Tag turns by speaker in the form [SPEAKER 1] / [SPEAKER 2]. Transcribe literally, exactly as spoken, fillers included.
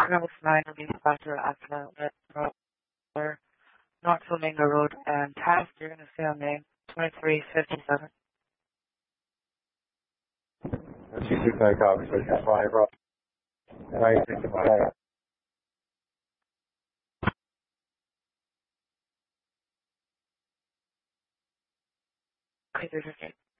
[SPEAKER 1] Travis nine will be faster after Road, North Flamingo Road, and Taft, you're going to stay on name twenty-three fifty-seven.
[SPEAKER 2] two two five copy, so it's five, bro. nine sixty-five.
[SPEAKER 1] twenty-three fifty.